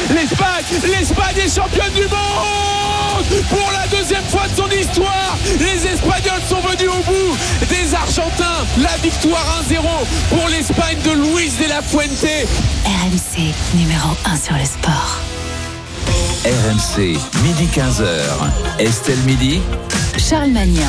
L'Espagne est championne du monde pour la deuxième fois de son histoire. Les Espagnols sont venus au bout des Argentins. La victoire 1-0 pour l'Espagne de Luis de la Fuente. RMC numéro 1 sur le sport. RMC, midi 15h. Estelle Midi. Charles Magnin.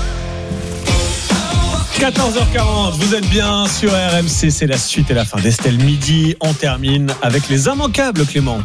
14h40, vous êtes bien sur RMC, c'est la suite et la fin d'Estelle Midi. On termine avec les immanquables, Clément.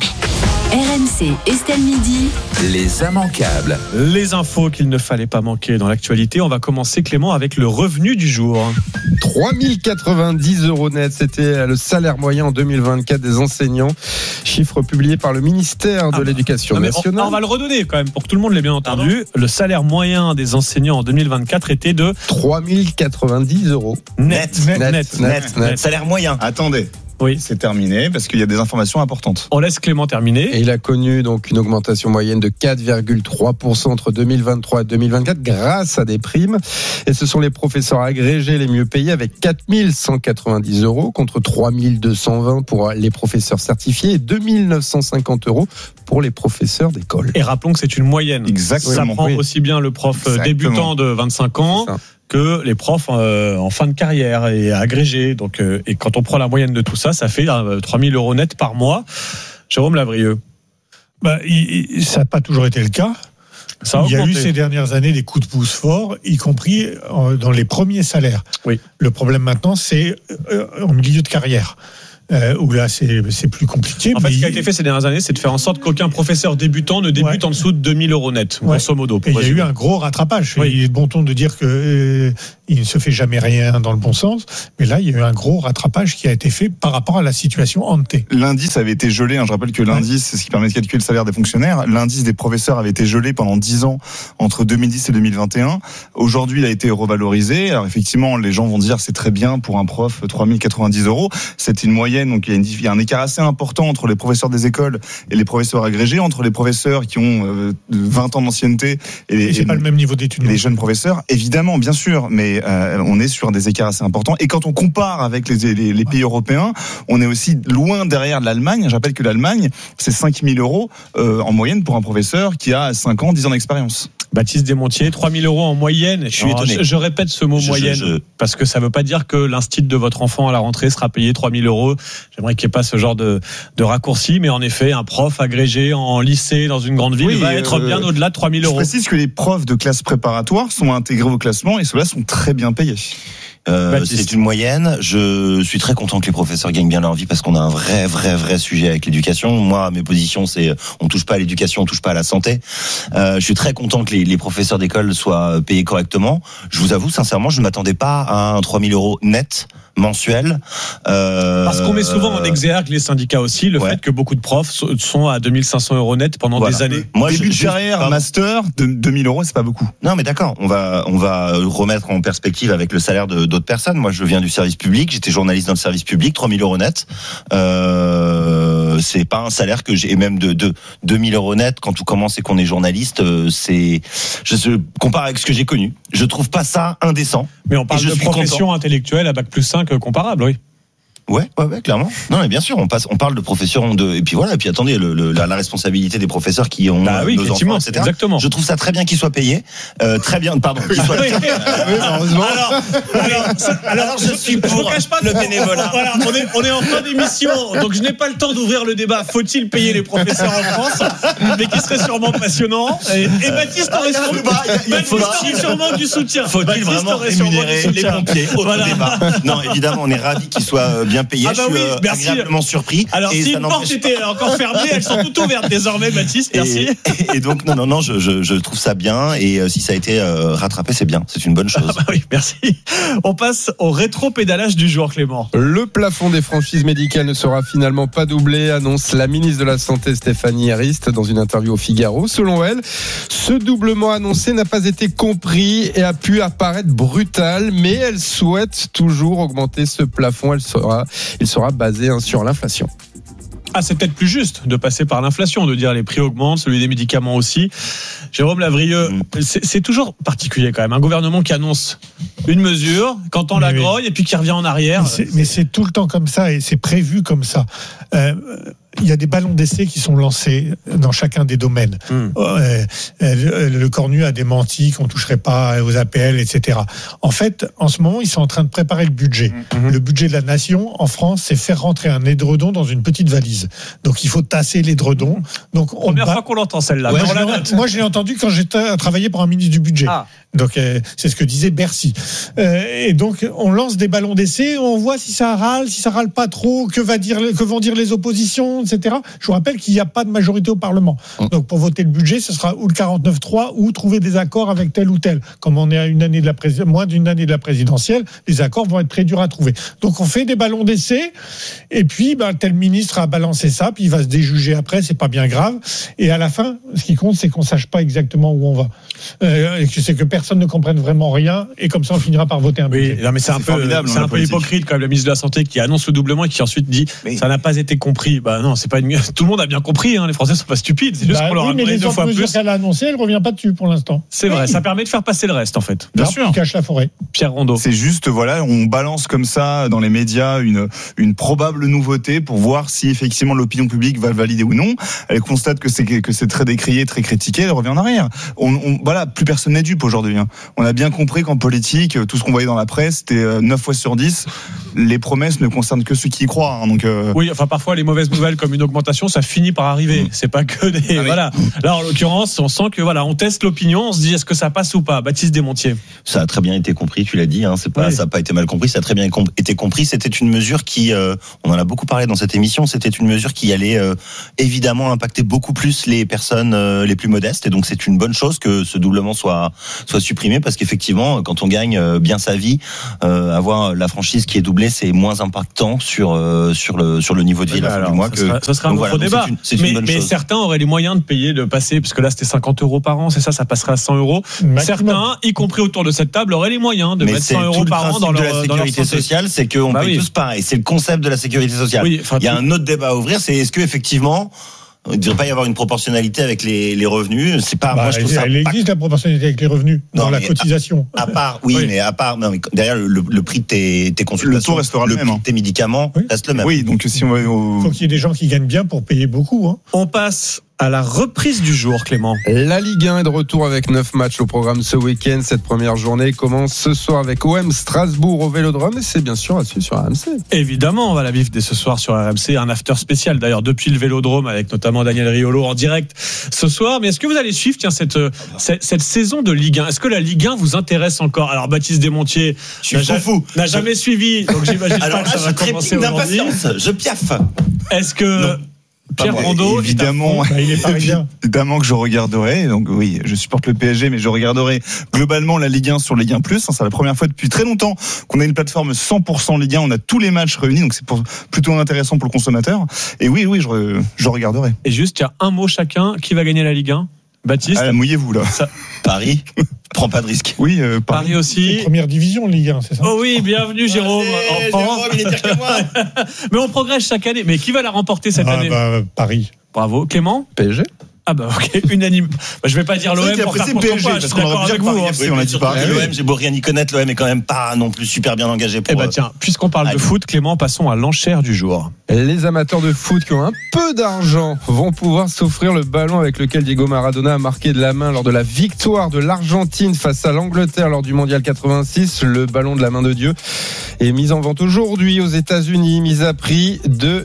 RMC, Estelle Midi. Les immanquables. Les infos qu'il ne fallait pas manquer dans l'actualité. On va commencer, Clément, avec le revenu du jour. 3 090 € net, c'était le salaire moyen en 2024 des enseignants. Chiffre publié par le ministère de l'Éducation nationale. On va le redonner quand même pour que tout le monde l'ait bien entendu. Le salaire moyen des enseignants en 2024 était de 3 090 €. Net. Salaire moyen. Attendez. Oui, c'est terminé parce qu'il y a des informations importantes. On laisse Clément terminer. Et il a connu donc une augmentation moyenne de 4,3% entre 2023 et 2024 grâce à des primes. Et ce sont les professeurs agrégés les mieux payés avec 4 190 € contre 3 220 pour les professeurs certifiés et 2 950 € pour les professeurs d'école. Et rappelons que c'est une moyenne. Exactement. Ça prend aussi bien le prof débutant de 25 ans que les profs en fin de carrière et agrégés. Donc, et quand on prend la moyenne de tout ça, ça fait 3 000 € net par mois. Jérôme Lavrieux. Ça n'a pas toujours été le cas. Il y a eu ces dernières années des coups de pouce forts, y compris dans les premiers salaires. Oui. Le problème maintenant, c'est en milieu de carrière. Où là c'est plus compliqué. En fait, ce qui a été fait ces dernières années, c'est de faire en sorte qu'aucun professeur débutant ne débute en dessous de 2 000 € net, grosso modo. Et il y a eu un gros rattrapage. Oui. Il est bon ton de dire que il ne se fait jamais rien dans le bon sens, mais là il y a eu un gros rattrapage qui a été fait par rapport à la situation ante. L'indice avait été gelé. Je rappelle que l'indice, c'est ce qui permet de calculer le salaire des fonctionnaires. L'indice des professeurs avait été gelé pendant 10 ans entre 2010 et 2021. Aujourd'hui, il a été revalorisé. Alors effectivement, les gens vont dire c'est très bien pour un prof, 3 090 €. C'est une moyenne. Donc il y a un écart assez important entre les professeurs des écoles et les professeurs agrégés, entre les professeurs qui ont 20 ans d'ancienneté et c'est pas le même niveau d'études. Les jeunes professeurs, évidemment, bien sûr, mais on est sur des écarts assez importants. Et quand on compare avec les pays européens, on est aussi loin derrière l'Allemagne. Je rappelle que l'Allemagne, c'est 5 000 € en moyenne pour un professeur qui a 5 ans, 10 ans d'expérience. Baptiste Desmontiers, 3 000 € en moyenne. Je suis étonné. Je répète ce mot moyenne parce que ça ne veut pas dire que l'instit de votre enfant à la rentrée sera payé 3 000 €. J'aimerais qu'il n'y ait pas ce genre de raccourci, mais en effet, un prof agrégé en lycée dans une grande ville va être bien au-delà de 3 000 €. Je précise que les profs de classe préparatoire sont intégrés au classement et ceux-là sont très bien payés. C'est une moyenne. Je suis très content que les professeurs gagnent bien leur vie parce qu'on a un vrai sujet avec l'éducation. Moi, mes positions, c'est on touche pas à l'éducation, on touche pas à la santé. Je suis très content que les professeurs d'école soient payés correctement. Je vous avoue, sincèrement, je ne m'attendais pas à un 3 000 € net mensuel. Parce qu'on met souvent en exergue les syndicats aussi le fait que beaucoup de profs sont à 2 500 € net pendant des années. Moi, début de carrière, master, 2 000 €, c'est pas beaucoup. Non, mais d'accord. On va remettre en perspective avec le salaire d'autres personnes. Moi, je viens du service public. J'étais journaliste dans le service public. 3 000 € net. C'est pas un salaire que j'ai, et même de 2 000 € net quand on commence et qu'on est journaliste, je compare avec ce que j'ai connu. Je trouve pas ça indécent. Mais on parle de profession intellectuelle à Bac+5 comparable, oui. Ouais, clairement. Non, mais bien sûr, on parle de professeurs et puis voilà, et puis attendez, la responsabilité des professeurs qui ont nos enfants, etc. Exactement. Je trouve ça très bien qu'ils soient payés, très bien, pardon, qu'ils soient alors je suis pour le bénévolat. Voilà, on est en fin d'émission, donc je n'ai pas le temps d'ouvrir le débat. Faut-il payer les professeurs en France, mais qui serait sûrement passionnant. Et Baptiste aurait sûrement du soutien. Faut-il vraiment rémunérer les pompiers au débat? Non, évidemment, on est ravis qu'ils soient bien payé. Je suis agréablement surpris. Alors, si une porte était encore fermée, elles sont toutes ouvertes désormais, Baptiste. Merci. Et donc, non, je trouve ça bien. Et si ça a été rattrapé, c'est bien. C'est une bonne chose. Oui, merci. On passe au rétro-pédalage du jour, Clément. Le plafond des franchises médicales ne sera finalement pas doublé, annonce la ministre de la Santé, Stéphanie Arist, dans une interview au Figaro. Selon elle, ce doublement annoncé n'a pas été compris et a pu apparaître brutal, mais elle souhaite toujours augmenter ce plafond. Il sera basé sur l'inflation. Ah, c'est peut-être plus juste de passer par l'inflation, de dire les prix augmentent, celui des médicaments aussi. Jérôme Lavrieux, c'est toujours particulier quand même. Un gouvernement qui annonce une mesure, quand on la grogne et puis qui revient en arrière. Mais c'est tout le temps comme ça et c'est prévu comme ça. il y a des ballons d'essai qui sont lancés dans chacun des domaines. Le Cornu a démenti qu'on toucherait pas aux APL, etc. En fait, en ce moment, ils sont en train de préparer le budget. Le budget de la nation en France, c'est faire rentrer un édredon dans une petite valise. Donc il faut tasser l'édredon. Donc première fois qu'on l'entend celle-là. Ouais, moi je l'ai entendu quand j'étais travaillé pour un ministre du budget. Donc c'est ce que disait Bercy. Et donc on lance des ballons d'essai, on voit si ça râle pas trop, que vont dire les oppositions, etc. Je vous rappelle qu'il n'y a pas de majorité au Parlement. Donc pour voter le budget, ce sera ou le 49-3 ou trouver des accords avec tel ou tel. Comme on est à moins d'une année de la présidentielle, les accords vont être très durs à trouver. Donc on fait des ballons d'essai, et puis tel ministre a balancé ça, puis il va se déjuger après, c'est pas bien grave. Et à la fin, ce qui compte, c'est qu'on sache pas exactement où on va. C'est que personne ne comprenne vraiment rien, et comme ça on finira par voter un budget. Oui, non, mais c'est un peu hypocrite quand même, le ministre de la Santé qui annonce le doublement et qui ensuite dit ça n'a pas été compris. Non, c'est pas tout le monde a bien compris, les Français sont pas stupides, c'est juste qu'on leur a donné 2 fois plus. Mais qu'elle a annoncé, elle revient pas dessus pour l'instant. C'est vrai, ça permet de faire passer le reste en fait. Bien sûr. Cache la forêt. Pierre Rondeau. C'est juste, on balance comme ça dans les médias une probable nouveauté pour voir si effectivement l'opinion publique va le valider ou non. Elle constate que c'est très décrié, très critiqué, elle revient en arrière. Plus personne n'est dupe aujourd'hui. On a bien compris qu'en politique, tout ce qu'on voyait dans la presse, c'était 9 fois sur 10. Les promesses ne concernent que ceux qui y croient. Oui, enfin parfois les mauvaises nouvelles comme une augmentation, ça finit par arriver. C'est pas que des voilà. Là en l'occurrence, on sent que on teste l'opinion, on se dit est-ce que ça passe ou pas. Baptiste Desmontiers. Ça a très bien été compris, tu l'as dit. Ça a pas été mal compris, ça a très bien été compris. C'était une mesure qui, on en a beaucoup parlé dans cette émission. C'était une mesure qui allait évidemment impacter beaucoup plus les personnes les plus modestes. Et donc c'est une bonne chose que ce doublement soit supprimé, parce qu'effectivement, quand on gagne bien sa vie, avoir la franchise qui est doublée, c'est moins impactant sur le niveau de vie à la fin du mois. Ça sera un autre débat. Mais certains auraient les moyens de passer, parce que là c'était 50 € par an, c'est ça passerait à 100 €. Certains, y compris autour de cette table, auraient les moyens de mettre 100 € par an dans leur sécurité sociale. C'est qu'on paye tous pareil. C'est le concept de la sécurité sociale. Il y a un autre débat à ouvrir, c'est est-ce que effectivement il ne devrait pas y avoir une proportionnalité avec les revenus. C'est pas, moi je trouve ça. Il existe la proportionnalité avec les revenus dans la cotisation. À part, mais derrière le prix de tes consultations, le taux restera le même. Prix de tes médicaments reste le même. Oui, donc si on va faut qu'il y ait des gens qui gagnent bien pour payer beaucoup. On passe à la reprise du jour, Clément. La Ligue 1 est de retour avec 9 matchs au programme ce week-end. Cette première journée commence ce soir avec OM Strasbourg au Vélodrome, et c'est bien sûr à suivre sur RMC. Évidemment, on va la vivre dès ce soir sur RMC, un after spécial d'ailleurs depuis le Vélodrome avec notamment Daniel Riolo en direct ce soir. Mais est-ce que vous allez suivre cette saison de Ligue 1 ? Est-ce que la Ligue 1 vous intéresse encore ? Alors Baptiste Desmontiers n'a jamais suivi, donc j'imagine pas que ça va commencer aujourd'hui. Je piaffe. Est-ce que Pierre Rondeau, évidemment que je regarderai. Donc oui, je supporte le PSG, mais je regarderai globalement la Ligue 1 sur Ligue 1+. C'est la première fois depuis très longtemps qu'on a une plateforme 100% Ligue 1. On a tous les matchs réunis, donc c'est plutôt intéressant pour le consommateur. Et oui, je regarderai. Et juste, il y a un mot chacun. Qui va gagner la Ligue 1 ? Baptiste, mouillez-vous là. Paris, prends pas de risque. Oui, Paris aussi. Première division Ligue 1, c'est ça ? Oh oui, bienvenue Jérôme. Jérôme, il est pire que moi. Mais on progresse chaque année. Mais qui va la remporter cette année ? Paris. Bravo. Clément ? PSG. Ok, unanime. Je vais pas dire l'OM pour faire PSG, pourquoi, je suis d'accord avec vous. On a dit Paris. L'OM, j'ai beau rien y connaître, l'OM est quand même pas non plus super bien engagé pour. Tiens, puisqu'on parle de foot, Clément, passons à l'enchère du jour. Les amateurs de foot qui ont un peu d'argent vont pouvoir s'offrir le ballon avec lequel Diego Maradona a marqué de la main lors de la victoire de l'Argentine face à l'Angleterre lors du Mondial 86. Le ballon de la main de Dieu est mis en vente aujourd'hui aux États-Unis, mise à prix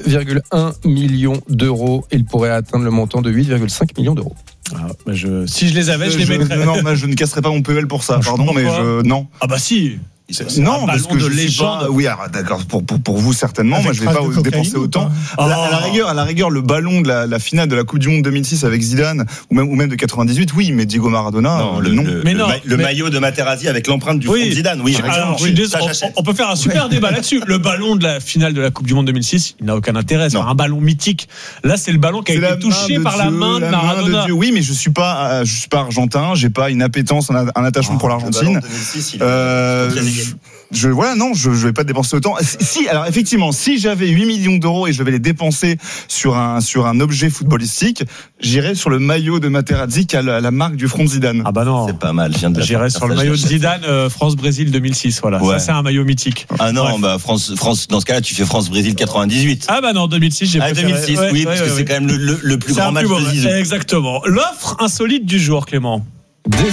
2,1 millions d'euros. Il pourrait atteindre le montant de 8,5 millions d'euros. Si je les avais, je les mettrais. Non, je ne casserai pas mon PEL pour ça. Pardon, mais non. Si. Non, parce que je légende. Oui, d'accord. Pour vous certainement. Moi, je vais pas dépenser autant. À la rigueur, le ballon de la finale de la Coupe du Monde 2006 avec Zidane ou même de 98. Oui, mais Diego Maradona. Le maillot de Materazzi avec l'empreinte du front de Zidane. Oui. Alors, on peut faire un super débat là-dessus. Le ballon de la finale de la Coupe du Monde 2006, il n'a aucun intérêt. C'est un ballon mythique. Là, c'est le ballon qui a été touché par la main de Maradona. Oui, mais je suis pas argentin. J'ai pas une appétence, un attachement pour l'Argentine. je vais pas dépenser autant. Alors effectivement, si j'avais 8 millions d'euros et je devais les dépenser sur un objet footballistique, j'irais sur le maillot de Materazzi qui a la marque du front de Zidane. Ah bah non. C'est pas mal. J'irais sur le maillot de Zidane, France-Brésil 2006. Voilà. Ouais. Ça, c'est un maillot mythique. Ah non, bah France. Dans ce cas-là, tu fais France-Brésil 98. Ah bah non, 2006, j'ai préféré. 2006, oui, parce que c'est quand même le plus grand match de Zizou. Exactement. L'offre insolite du jour, Clément. Des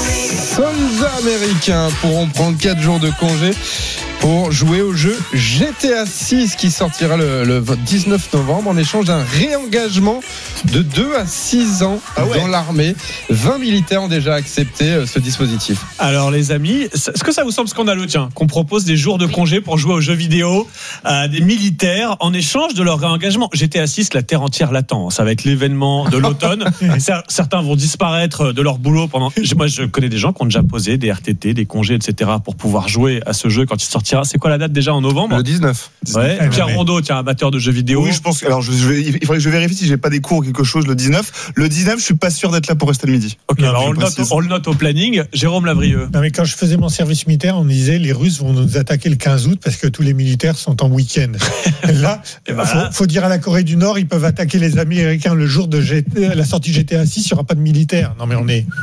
soldats américains pourront prendre 4 jours de congé pour jouer au jeu GTA 6 qui sortira le 19 novembre en échange d'un réengagement de 2 à 6 ans dans l'armée. 20 militaires ont déjà accepté ce dispositif. Alors les amis, est-ce que ça vous semble scandaleux qu'on propose des jours de congé pour jouer aux jeux vidéo à des militaires en échange de leur réengagement? GTA 6, la terre entière l'attend. Ça va être l'événement de l'automne. Certains vont disparaître de leur boulot pendant... Moi je connais des gens qui ont déjà posé des RTT, des congés, etc. pour pouvoir jouer à ce jeu quand il sortira. C'est quoi la date déjà en novembre? Le 19. Ouais. Pierre Rondeau, amateur de jeux vidéo. Oui, je pense. Alors, il faudrait que je vérifie si j'ai pas des cours ou quelque chose le 19. Le 19, je suis pas sûr d'être là pour rester le midi. Ok, alors on le note au planning. Jérôme Lavrieux. Non, mais quand je faisais mon service militaire, on disait les Russes vont nous attaquer le 15 août parce que tous les militaires sont en week-end. Là, faut dire à la Corée du Nord, ils peuvent attaquer les Américains le jour de la sortie GTA 6, il n'y aura pas de militaires. Non, mais on est.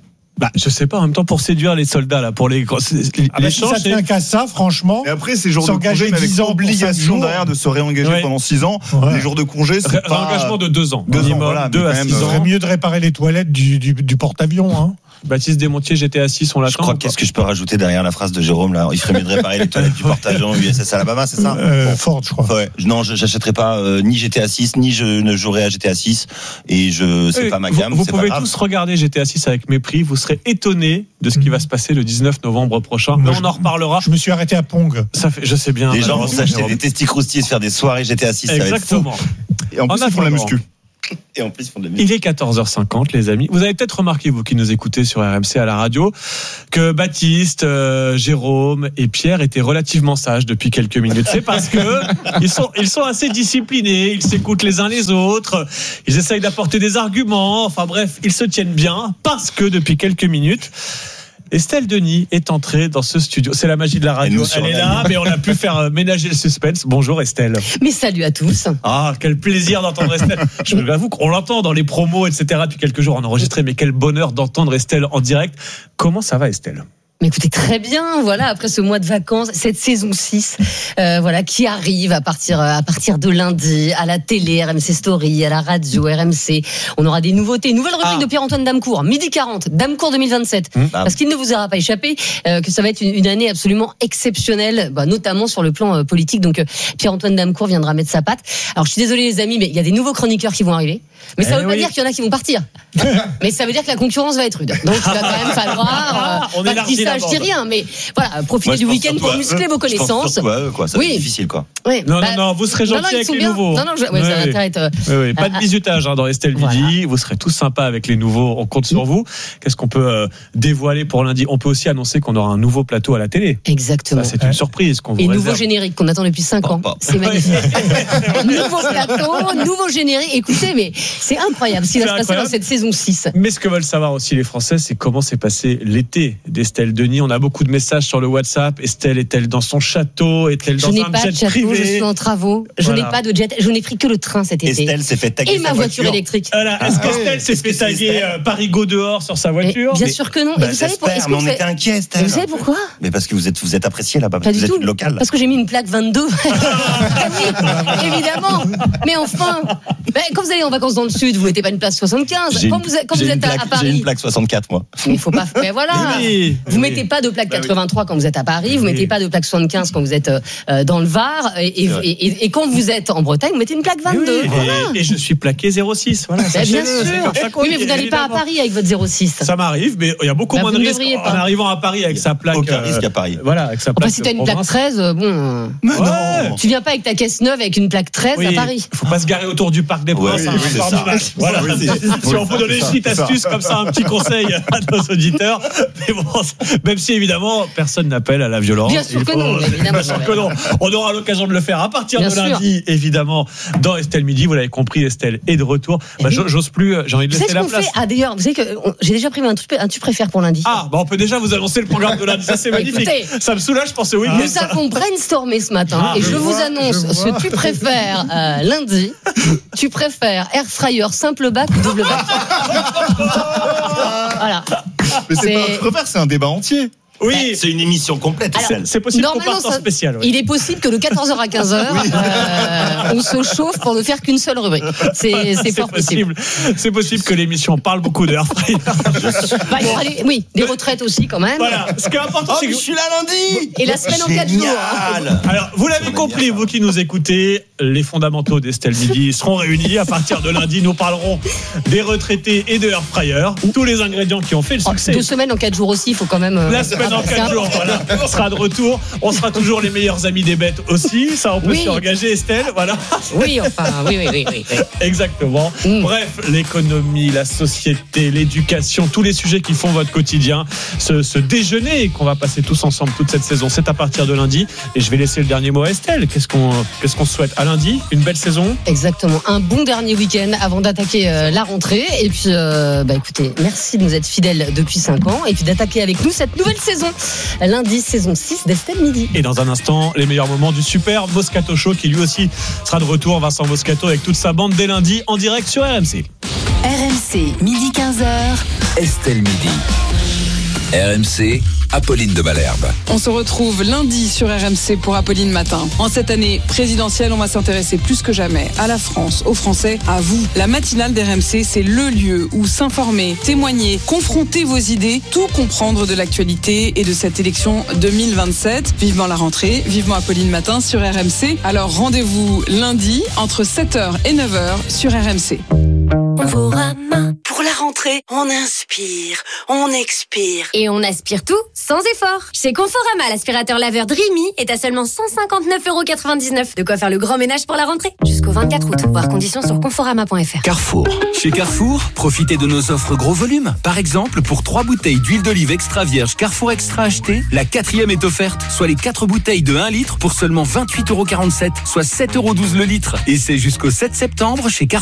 Je sais pas, en même temps pour séduire les soldats là, pour les si ça tient qu'à ça, franchement. Et après ces jours de congé, mais avec obligation derrière de se réengager pendant 6 ans. Les jours de congé, c'est pas engagement de 2 ans. 2 ans, voilà, 2 à 6 ans. Il serait mieux de réparer les toilettes du porte-avions, hein. Baptiste Desmontiers, GTA 6, on l'attend. Je crois qu'est-ce que je peux rajouter derrière la phrase de Jérôme là? Il ferait mieux de réparer les toilettes du porte-avions USS Alabama, c'est ça? Ford, je crois. Ouais. Non, j'achèterai pas ni GTA 6, ni je ne jouerai à GTA 6. Et c'est pas ma gamme. Vous pouvez tous regarder GTA 6 avec mépris. Vous serez étonnés de ce qui va se passer le 19 novembre prochain. Mais on en reparlera. Je me suis arrêté à Pong. Je sais bien. Les gens vont s'acheter des testicroustiers, se faire des soirées GTA 6. Exactement. Et en plus, ils font la muscu. Et en plus, ils font de la Il est 14h50, les amis. Vous avez peut-être remarqué, vous qui nous écoutez sur RMC à la radio, que Baptiste, Jérôme et Pierre étaient relativement sages depuis quelques minutes. C'est parce que ils sont assez disciplinés, ils s'écoutent les uns les autres, ils essayent d'apporter des arguments. Enfin bref, ils se tiennent bien parce que depuis quelques minutes, Estelle Denis est entrée dans ce studio. C'est la magie de la radio. Elle est là, mais on a pu faire ménager le suspense. Bonjour Estelle. Mais salut à tous. Ah, quel plaisir d'entendre Estelle. Je vous avoue qu'on l'entend dans les promos, etc. depuis quelques jours en enregistré, mais quel bonheur d'entendre Estelle en direct. Comment ça va Estelle ? Mais écoutez, très bien, voilà, après ce mois de vacances, cette saison 6, qui arrive à partir de lundi, à la télé, RMC Story, à la radio, RMC. On aura des nouveautés, nouvelle rubrique de Pierre-Antoine Damecourt, midi 40, Damecourt 2027. Parce qu'il ne vous aura pas échappé, que ça va être une année absolument exceptionnelle, notamment sur le plan politique. Donc, Pierre-Antoine Damecourt viendra mettre sa patte. Alors, je suis désolé les amis, mais il y a des nouveaux chroniqueurs qui vont arriver. Mais ça veut pas dire qu'il y en a qui vont partir. Mais ça veut dire que la concurrence va être rude. Donc, il va quand même falloir, je dis rien, mais voilà, profitez du week-end pour muscler vos connaissances. Ça va être difficile, quoi. Oui. Non, vous serez gentils avec les nouveaux. Non, ça va être. Pas de bisutage dans Estelle Midi. Vous serez tous sympas avec les nouveaux. On compte sur vous. Qu'est-ce qu'on peut dévoiler pour lundi ? On peut aussi annoncer qu'on aura un nouveau plateau à la télé. Exactement. Ça, c'est une surprise qu'on vous réserve. Et nouveau générique qu'on attend depuis 5 ans. C'est magnifique. Nouveau plateau, nouveau générique. Écoutez, mais c'est incroyable ce qui va se passer dans cette saison 6. Mais ce que veulent savoir aussi les Français, c'est comment s'est passé l'été d'Estelle Denis. On a beaucoup de messages sur le WhatsApp. Estelle est-elle dans son château ? Est-elle dans un jet privé ? Je suis en travaux. Je n'ai pas de jet. Je n'ai pris que le train cet été. Estelle s'est fait taguer. Et ma voiture électrique. Est-ce qu'Estelle s'est fait taguer Parigo dehors sur sa voiture ? Bien sûr que non. Et vous savez pourquoi ? Mais on était inquiets, Estelle. Vous savez pourquoi ? Mais parce que vous êtes apprécié là-bas. Pas du tout. Local. Parce que j'ai mis une plaque 22. Évidemment. Mais enfin, quand vous allez en vacances dans le sud, vous mettez pas une plaque 75. Quand vous êtes à Paris, j'ai une plaque 64 moi. Il faut pas. Mais voilà. Vous mettez pas de plaque 83 quand vous êtes à Paris. Vous mettez pas de plaque 75 quand vous êtes dans le Var. Et quand vous êtes en Bretagne, vous mettez une plaque 22. Voilà. Et je suis plaqué 06. Voilà. Bien sûr. Oui, mais vous n'allez pas à Paris avec votre 06. Ça m'arrive, mais il y a beaucoup moins de risques en arrivant à Paris avec sa plaque. Aucun risque à Paris. Voilà, avec sa plaque. Si t'as une plaque 13, bon. Non. Tu viens pas avec ta caisse neuve avec une plaque 13 à Paris. Faut pas se garer autour du Parc des Princes. Voilà. Si on peut donner une petite astuce comme ça, un petit conseil à nos auditeurs. Mais bon, Même si évidemment personne n'appelle à la violence. Bien sûr que non, évidemment. Bien sûr que non. On aura l'occasion de le faire à partir de lundi, évidemment, dans Estelle Midi. Vous l'avez compris, Estelle est de retour. J'ose plus, j'ai envie de laisser la place. D'ailleurs, vous savez que j'ai déjà prévu un tu préfères pour lundi. On peut déjà vous annoncer le programme de lundi. Ça, c'est magnifique. Écoutez, ça me soulage pour ce week-end. Nous avons brainstormé ce matin et je vous annonce ce tu préfères lundi. Tu préfères air fryer simple bac ou double bac? Voilà. Mais c'est pas un tu préfères, c'est un débat entier. Oui, c'est une émission complète. Alors, c'est possible qu'on parte en spécial. Il est possible que de 14h à 15h, on se chauffe pour ne faire qu'une seule rubrique. C'est fort possible. C'est possible que l'émission parle beaucoup de Air Fryer. Oui, des retraites aussi quand même. Voilà. Ce qui est important, c'est que je suis là lundi. Et la semaine en 4 jours. Alors, vous l'avez compris, vous qui nous écoutez, les fondamentaux d'Estelle Midi seront réunis. À partir de lundi, nous parlerons des retraités et de Air Fryer. Tous les ingrédients qui ont fait le succès. 2 semaines en 4 jours aussi, il faut quand même. La semaine en 4 jours, voilà. On sera de retour. On sera toujours les meilleurs amis des bêtes aussi. Ça, on peut s'y engager, Estelle. Voilà. Oui. Exactement. Bref, l'économie, la société, l'éducation, tous les sujets qui font votre quotidien. Ce déjeuner qu'on va passer tous ensemble toute cette saison, c'est à partir de lundi. Et je vais laisser le dernier mot à Estelle. Qu'est-ce qu'on souhaite à lundi? Une belle saison. Exactement. Un bon dernier week-end avant d'attaquer la rentrée. Et puis, écoutez, merci de nous être fidèles depuis 5 ans. Et puis d'attaquer avec nous cette nouvelle saison. Lundi, saison 6 d'Estelle Midi. Et dans un instant, les meilleurs moments du super Moscato Show qui lui aussi sera de retour. Vincent Moscato avec toute sa bande dès lundi en direct sur RMC. RMC, midi 15h. Estelle Midi. RMC, Apolline de Malherbe. On se retrouve lundi sur RMC pour Apolline Matin. En cette année présidentielle, on va s'intéresser plus que jamais à la France, aux Français, à vous. La matinale d'RMC, c'est le lieu où s'informer, témoigner, confronter vos idées, tout comprendre de l'actualité et de cette élection 2027. Vivement la rentrée, vivement Apolline Matin sur RMC. Alors rendez-vous lundi entre 7h et 9h sur RMC. Pour la rentrée, on inspire, on expire. Et on aspire tout sans effort. Chez Conforama, l'aspirateur laveur Dreamy est à seulement 159,99 €. De quoi faire le grand ménage pour la rentrée. Jusqu'au 24 août. Voir conditions sur conforama.fr. Carrefour. Chez Carrefour, profitez de nos offres gros volume. Par exemple, pour 3 bouteilles d'huile d'olive extra vierge Carrefour Extra achetées, la 4e est offerte, soit les 4 bouteilles de 1 litre pour seulement 28,47 €, soit 7,12 € le litre. Et c'est jusqu'au 7 septembre chez Carrefour.